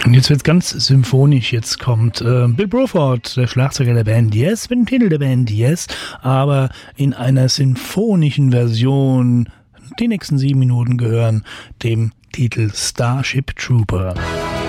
Und jetzt wird's ganz symphonisch. Jetzt kommt Bill Bruford, der Schlagzeuger der Band Yes, mit dem Titel der Band Yes, aber in einer sinfonischen Version. Die nächsten 7 Minuten gehören dem Titel Starship Trooper.